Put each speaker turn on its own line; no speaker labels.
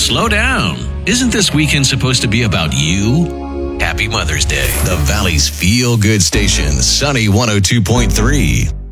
slow down. Isn't this weekend supposed to be about you? Happy Mother's Day. The Valley's Feel Good Station, Sunny 102.3.